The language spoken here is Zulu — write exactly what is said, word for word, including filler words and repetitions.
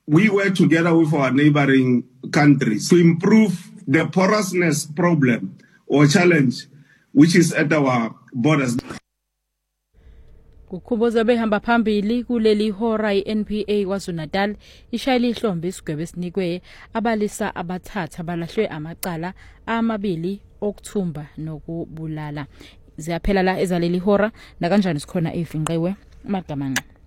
we work together with our neighboring countries to improve the porousness problem or challenge which is at our borders. Ukhubuza behamba phambili kuleli hora i-N P A KwaZulu-Natal ishayile ihlombe isigwebo esinikwe abalisa abathatha balahlwe amacala amabili okuthumba nokubulala. Ziyaphela la ezaleli hora nakanjani sikhona evinqewe Magamanqa.